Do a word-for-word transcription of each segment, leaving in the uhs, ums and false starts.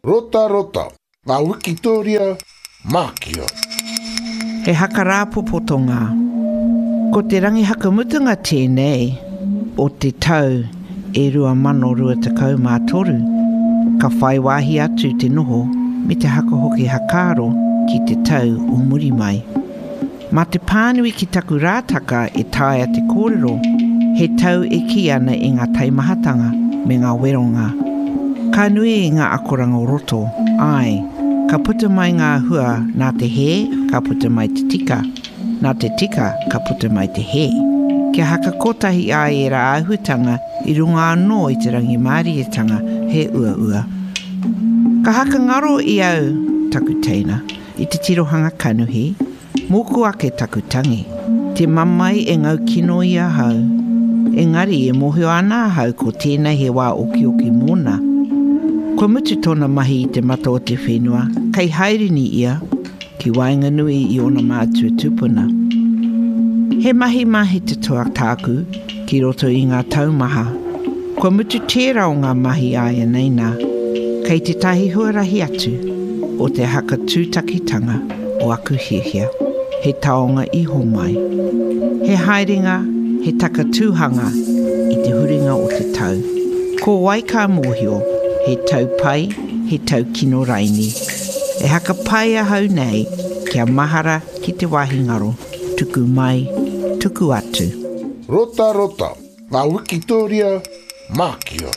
Rota rota, ngā Wikitoria mākia. He haka potonga. Ko te rangi hakamutunga tēnei o te tau e rua mano rua takau mā toru. Ka whai wāhi atu te noho me te haka hoki hakaro ki te tau o muri mai. Mā te pānui ki taku rātaka e tae a te kōrero, he tau e ki ana i ngā taimahatanga me ngā weronga. Ka nui i ngā akoranga o roto, ai, ka puta mai ngā hua nā te he, ka puta mai te tika, nā te tika, ka puta mai te he. Kia haka kotahi ai e rā āhutanga i runga anō i te rangi mārietanga he ua ua. Ka haka ngaro i au taku teina, i te tirohanga kanuhi, moku ake taku tangi, te mamai e ngau kino i a hau. Engari e mohio ana hau ko tēnei he wā oki oki mōna. Ko mutu tōna mahi i te mata o te whenua, kei hairini ia, ki wainga nui i ona mātua tupuna. He mahi mahi te toa tāku, ki roto i ngā taumaha. Ko mutu tērā o ngā mahi aia neina, kei te tahi huarahi atu, o te haka tūtakitanga o aku hiahia, he taonga iho mai. He haerenga, he taka tūhanga i te huringa o te tau. Ko waika mōhio, he tau pai, he tau kino raini. E haka pai a hau nei, kia mahara ki te wahi ngaro, tuku mai, tuku atu. Rota rota, ngā Wikitoria mākia.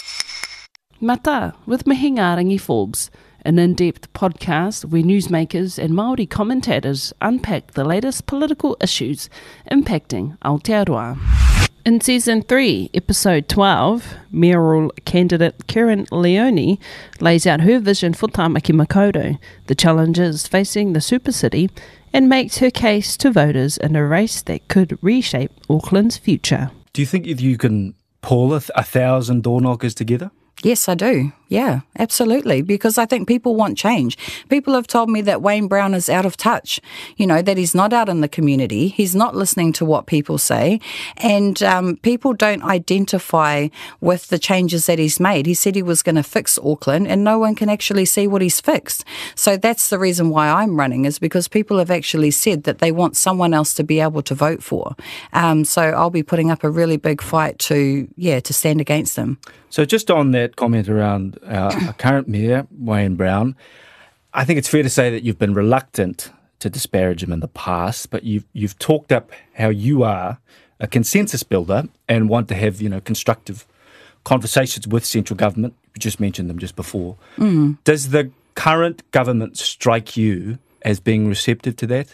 Mata, with Mihinga Rangi Forbes, an in-depth podcast where newsmakers and Māori commentators unpack the latest political issues impacting Aotearoa. In Season three, Episode twelve, mayoral candidate Karen Leone lays out her vision for Tāmaki Makaurau, the challenges facing the super city, and makes her case to voters in a race that could reshape Auckland's future. Do you think you can pull a, a thousand door knockers together? Yes, I do. Yeah, absolutely. Because I think people want change. People have told me that Wayne Brown is out of touch, you know, that he's not out in the community. He's not listening to what people say. And um, people don't identify with the changes that he's made. He said he was going to fix Auckland and no one can actually see what he's fixed. So that's the reason why I'm running, is because people have actually said that they want someone else to be able to vote for. Um, so I'll be putting up a really big fight to, yeah, to stand against them. So just on that comment around our, our current mayor, Wayne Brown, I think it's fair to say that you've been reluctant to disparage him in the past, but you've you've talked up how you are a consensus builder and want to have, you know, constructive conversations with central government. You just mentioned them just before. Mm. Does the current government strike you as being receptive to that?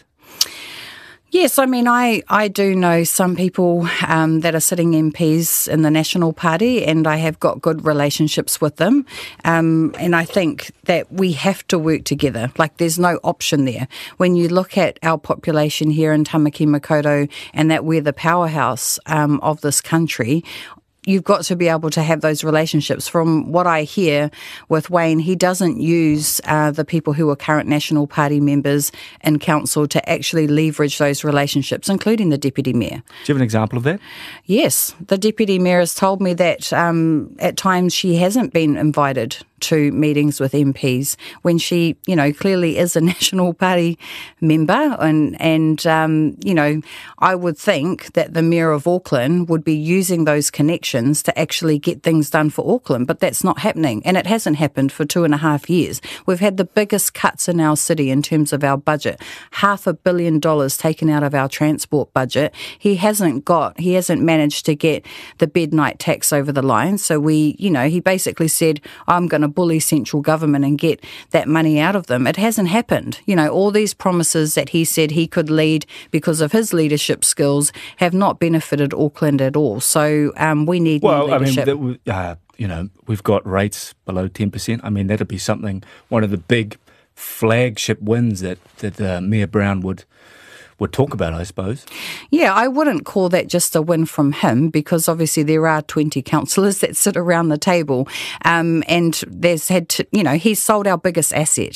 Yes, I mean, I, I do know some people um, that are sitting M Ps in the National Party, and I have got good relationships with them. Um, and I think that we have to work together. Like, there's no option there. When you look at our population here in Tāmaki Makaurau and that we're the powerhouse um, of this country, you've got to be able to have those relationships. From what I hear with Wayne, he doesn't use uh, the people who are current National Party members in council to actually leverage those relationships, including the Deputy Mayor. Do you have an example of that? Yes. The Deputy Mayor has told me that um, at times she hasn't been invited to meetings with M Ps when she, you know, clearly is a National Party member. And, and um, you know, I would think that the Mayor of Auckland would be using those connections to actually get things done for Auckland, but that's not happening. And it hasn't happened for two and a half years. We've had the biggest cuts in our city in terms of our budget, half a billion dollars taken out of our transport budget. He hasn't got, he hasn't managed to get the bed night tax over the line. So we, you know, he basically said, I'm going to bully central government and get that money out of them. It hasn't happened. You know, all these promises that he said he could lead because of his leadership skills have not benefited Auckland at all. So um, we need well, new leadership. I mean, that, uh, you know, we've got rates below ten percent. I mean, that'd be something, one of the big flagship wins that, that uh, Mayor Brown would would talk about, I suppose. Yeah, I wouldn't call that just a win from him, because obviously there are twenty councillors that sit around the table, um, and there's had to, you know, he's sold our biggest asset.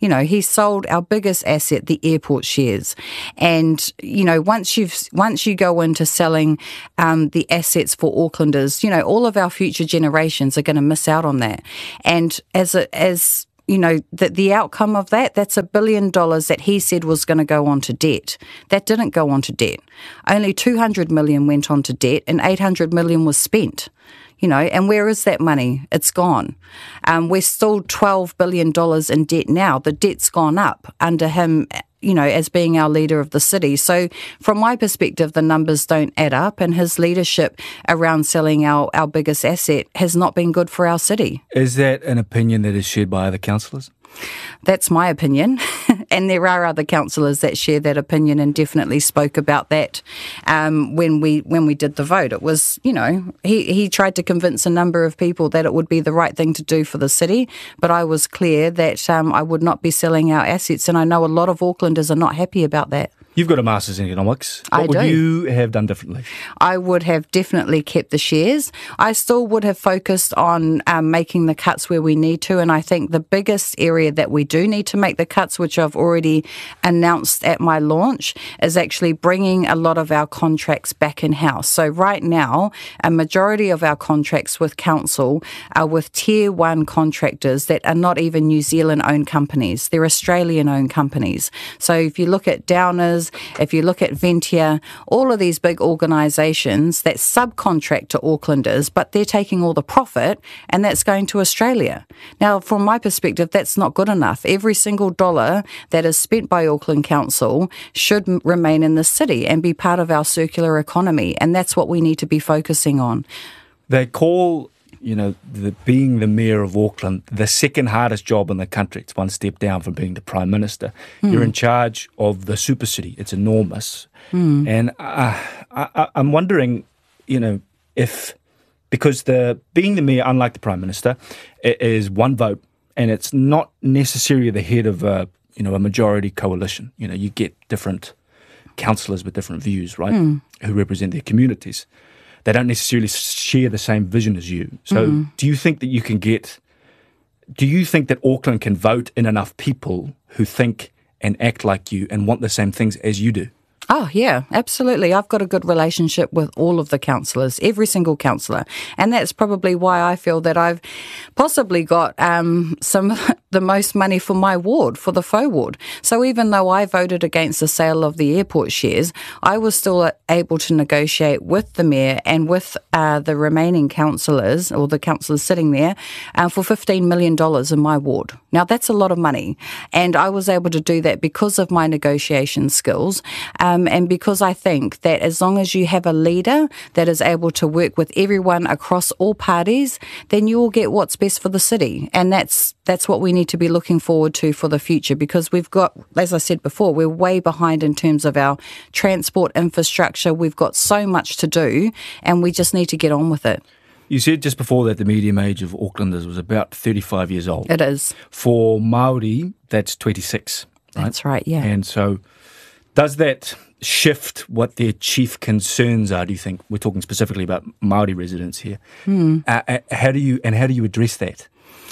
You know, he sold our biggest asset, the airport shares. And, you know, once you've once you go into selling um, the assets for Aucklanders, you know, all of our future generations are going to miss out on that. And as a, as you know, that the outcome of that, that's a billion dollars that he said was going to go on to debt. That didn't go on to debt. Only two hundred million went on to debt and eight hundred million was spent. You know, and where is that money? It's gone. Um, we're still twelve billion dollars in debt now. The debt's gone up under him, you know, as being our leader of the city. So from my perspective, the numbers don't add up, and his leadership around selling our, our biggest asset has not been good for our city. Is that an opinion that is shared by other councillors? That's my opinion. And there are other councillors that share that opinion and definitely spoke about that um, when we when we did the vote. It was, you know, he, he tried to convince a number of people that it would be the right thing to do for the city, but I was clear that um, I would not be selling our assets, and I know a lot of Aucklanders are not happy about that. You've got a Masters in Economics. What I would do. you have done differently? I would have definitely kept the shares. I still would have focused on um, making the cuts where we need to, and I think the biggest area that we do need to make the cuts, which I've already announced at my launch, is actually bringing a lot of our contracts back in-house. So right now, a majority of our contracts with council are with tier one contractors that are not even New Zealand-owned companies. They're Australian-owned companies. So if you look at Downers, if you look at Ventia, all of these big organisations that subcontract to Aucklanders, but they're taking all the profit and that's going to Australia. Now, from my perspective, that's not good enough. Every single dollar that is spent by Auckland Council should m- remain in the city and be part of our circular economy, and that's what we need to be focusing on. They call, you know, the, being the mayor of Auckland the second hardest job in the country. It's one step down from being the prime minister. Mm. You're in charge of the super city. It's enormous. Mm. And uh, I, I'm wondering, you know, if, because the being the mayor, unlike the prime minister, it is one vote, and it's not necessarily the head of a, you know, a majority coalition. You know, you get different councillors with different views, right, mm. who represent their communities. They don't necessarily share the same vision as you. So mm. do you think that you can get, do you think that Auckland can vote in enough people who think and act like you and want the same things as you do? Oh, yeah, absolutely. I've got a good relationship with all of the councillors, every single councillor. And that's probably why I feel that I've possibly got um, some the most money for my ward, for the Faux ward. So even though I voted against the sale of the airport shares, I was still able to negotiate with the mayor and with uh, the remaining councillors, or the councillors sitting there, uh, for fifteen million dollars in my ward. Now, that's a lot of money. And I was able to do that because of my negotiation skills. Um, Um, and because I think that as long as you have a leader that is able to work with everyone across all parties, then you will get what's best for the city. And that's that's what we need to be looking forward to for the future, because we've got, as I said before, we're way behind in terms of our transport infrastructure. We've got so much to do, and we just need to get on with it. You said just before that the median age of Aucklanders was about thirty-five years old. It is. For Māori, that's twenty-six, right? That's right, yeah. And so does that shift what their chief concerns are, do you think? We're talking specifically about Māori residents here. Hmm. Uh, how do you and how do you address that?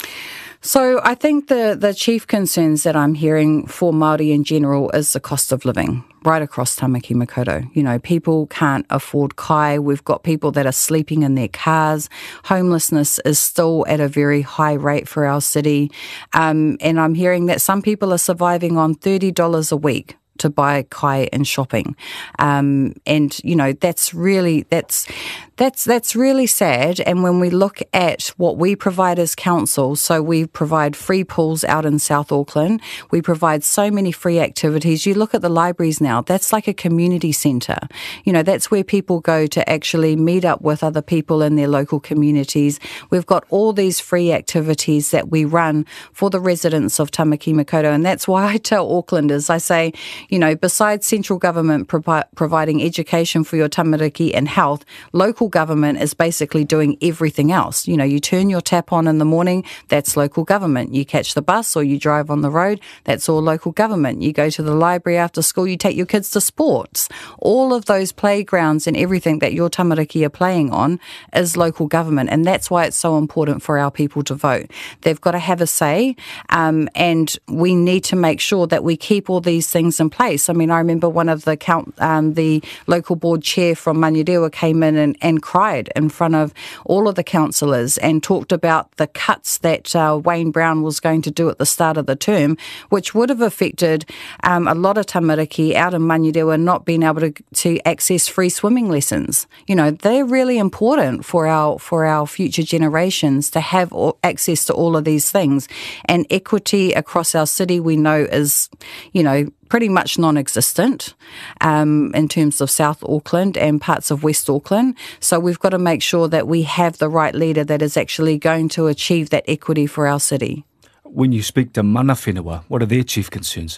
So I think the, the chief concerns that I'm hearing for Māori in general is the cost of living right across Tamaki Makaurau. You know, people can't afford kai. We've got people that are sleeping in their cars. Homelessness is still at a very high rate for our city. Um, and I'm hearing that some people are surviving on thirty dollars a week to buy kai and shopping. Um, and, you know, that's really, that's, that's, that's really sad. And when we look at what we provide as council, so we provide free pools out in South Auckland. We provide so many free activities. You look at the libraries now, that's like a community centre. You know, that's where people go to actually meet up with other people in their local communities. We've got all these free activities that we run for the residents of Tamaki Makaurau. And that's why I tell Aucklanders, I say, you know, besides central government provi- providing education for your tamariki and health, local government is basically doing everything else. You know, you turn your tap on in the morning, that's local government. You catch the bus or you drive on the road, that's all local government. You go to the library after school, you take your kids to sports. All of those playgrounds and everything that your tamariki are playing on is local government, and that's why it's so important for our people to vote. They've got to have a say, um, and we need to make sure that we keep all these things in place. I mean, I remember one of the count, um, the local board chair from Manurewa came in and, and cried in front of all of the councillors and talked about the cuts that uh, Wayne Brown was going to do at the start of the term, which would have affected um, a lot of tamariki out in Manurewa not being able to, to access free swimming lessons. You know, they're really important for our for our future generations to have all, access to all of these things. And equity across our city, we know, is, you know, pretty much non-existent um, in terms of South Auckland and parts of West Auckland. So we've got to make sure that we have the right leader that is actually going to achieve that equity for our city. When you speak to mana whenua, what are their chief concerns?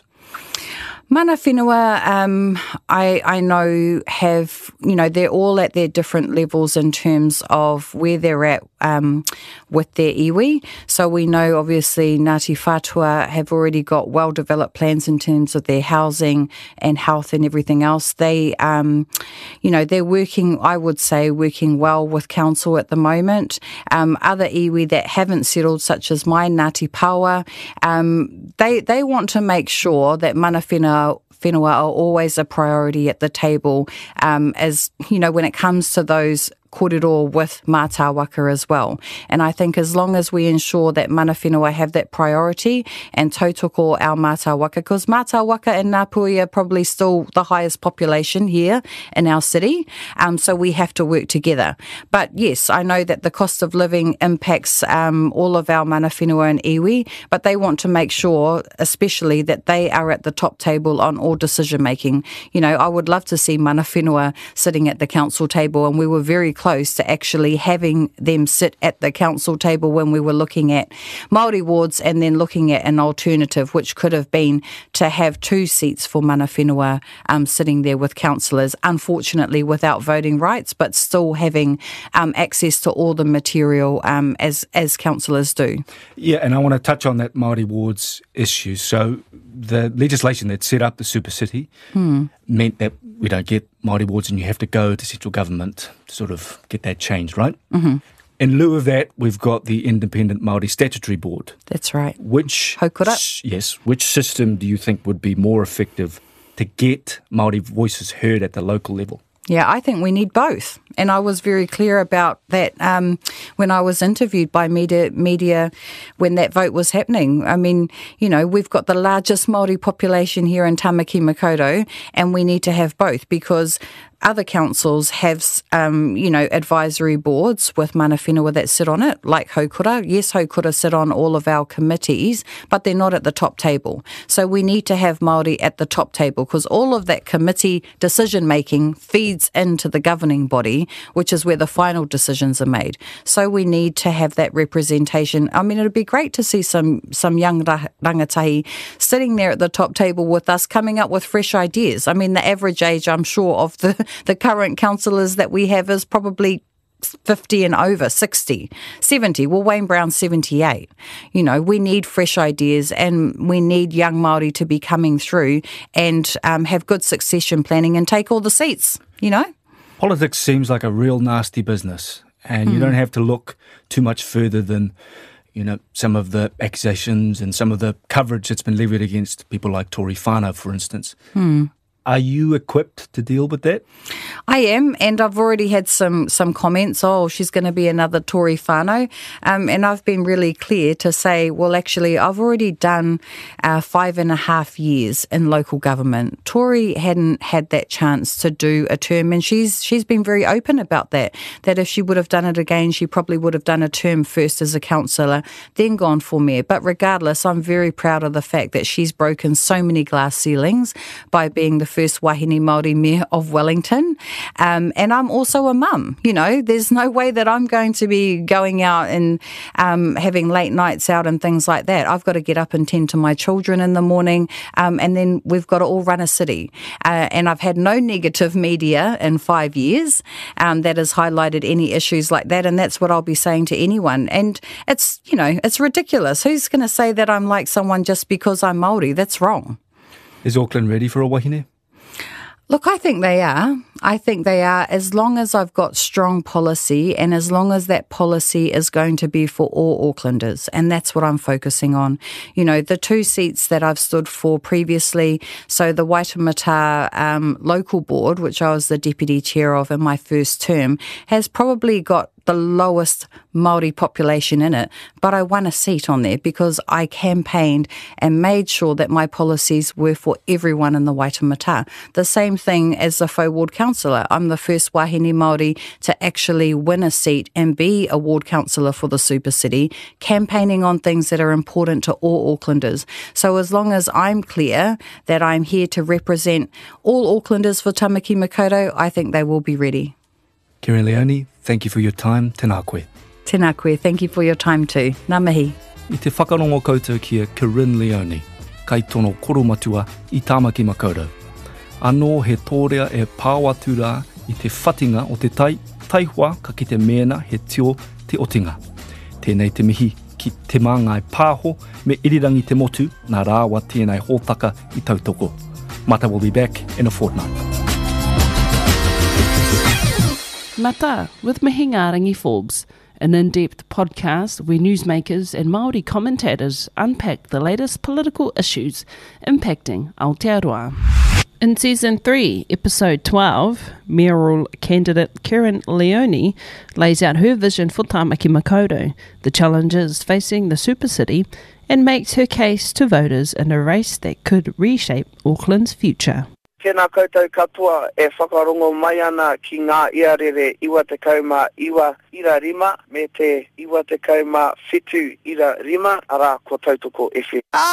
Mana whenua, um, I, I know have, you know, they're all at their different levels in terms of where they're at um, with their iwi. So we know obviously Ngāti Whātua have already got well-developed plans in terms of their housing and health and everything else. They, um, you know, they're working, I would say, working well with council at the moment. Um, other iwi that haven't settled, such as my Ngāti Pawa, um, they, they want to make sure that mana whenua whenua are always a priority at the table, um, as, you know, when it comes to those kōrero with mātāwaka as well. And I think as long as we ensure that mana whenua have that priority and tautoko our mātāwaka, because mātāwaka and Ngāpuhi are probably still the highest population here in our city, um, so we have to work together. But yes, I know that the cost of living impacts um, all of our mana whenua and iwi, but they want to make sure, especially, that they are at the top table on all decision making. You know, I would love to see mana whenua sitting at the council table, and we were very close to actually having them sit at the council table when we were looking at Māori wards and then looking at an alternative, which could have been to have two seats for mana whenua um, sitting there with councillors, unfortunately without voting rights, but still having um, access to all the material um, as, as councillors do. Yeah, and I want to touch on that Māori wards issue. So the legislation that set up the Super City hmm. meant that we don't get Māori wards and you have to go to central government to sort of get that changed, right? Mm-hmm. In lieu of that, we've got the Independent Māori Statutory Board. That's right. Which, Haukura. Yes, which system do you think would be more effective to get Māori voices heard at the local level? Yeah, I think we need both. And I was very clear about that um, when I was interviewed by media, media when that vote was happening. I mean, you know, we've got the largest Māori population here in Tamaki Makaurau, and we need to have both, because other councils have, um, you know, advisory boards with mana whenua that sit on it, like Haukura. Yes, Haukura sit on all of our committees, but they're not at the top table. So we need to have Māori at the top table, because all of that committee decision-making feeds into the governing body, which is where the final decisions are made. So we need to have that representation. I mean, it would be great to see some, some young rangatahi sitting there at the top table with us, coming up with fresh ideas. I mean, the average age, I'm sure, of the The current councillors that we have is probably fifty and over, sixty, seventy. Well, Wayne Brown's seventy-eight. You know, we need fresh ideas, and we need young Māori to be coming through and um, have good succession planning and take all the seats, you know? Politics seems like a real nasty business, and mm. you don't have to look too much further than, you know, some of the accusations and some of the coverage that's been levied against people like Tory Whānau, for instance. Mm. Are you equipped to deal with that? I am, and I've already had some some comments, oh, she's going to be another Tory whānau, um, and I've been really clear to say, well, actually, I've already done uh, five and a half years in local government. Tory hadn't had that chance to do a term, and she's she's been very open about that, that if she would have done it again, she probably would have done a term first as a councillor, then gone for mayor. But regardless, I'm very proud of the fact that she's broken so many glass ceilings by being the first Wahine Māori Mayor of Wellington. Um, and I'm also a mum. You know, there's no way that I'm going to be going out and um, having late nights out and things like that. I've got to get up and tend to my children in the morning, um, and then we've got to all run a city. Uh, and I've had no negative media in five years um, that has highlighted any issues like that, and that's what I'll be saying to anyone. And it's, you know, it's ridiculous. Who's going to say that I'm like someone just because I'm Māori? That's wrong. Is Auckland ready for a wahine? Look, I think they are. I think they are, as long as I've got strong policy and as long as that policy is going to be for all Aucklanders. And that's what I'm focusing on. You know, the two seats that I've stood for previously, so the Waitemata um, local board, which I was the deputy chair of in my first term, has probably got the lowest Māori population in it, but I won a seat on there because I campaigned and made sure that my policies were for everyone in the Waitemata. The same thing as the Faux Ward Councillor. I'm the first Wahine Māori to actually win a seat and be a ward councillor for the Super City, campaigning on things that are important to all Aucklanders. So as long as I'm clear that I'm here to represent all Aucklanders for Tamaki Makaurau, I think they will be ready. Kieran Leone, thank you for your time. Tēnā koe. Tēnā koe, thank you for your time too. Ngā mihi. I te whakarongo koutou kia Kieran Leone, kai tono koromatua I Tāmaki Makaurau. Anō he tōrea e pāwatu rā I te whatinga o te tai, taihua ka ki te mena he tio te otinga. Tēnei te mihi ki te māngai pāho me irirangi te motu, nā rāwa tēnei hōtaka I tautoko. Mata will be back in a fortnight. Mata, with Mahinga Rangi Forbes, an in-depth podcast where newsmakers and Māori commentators unpack the latest political issues impacting Aotearoa. In Season three, Episode twelve, mayoral candidate Kieran Leone lays out her vision for Tāmaki Makaurau, the challenges facing the Super City, and makes her case to voters in a race that could reshape Auckland's future. Tēnā koutou katoa e whakarongo mai ana ki ngā iarere iwa te kauma iwa ira rima me te iwa te kauma whitu ira rima ara ko tautoko e whi.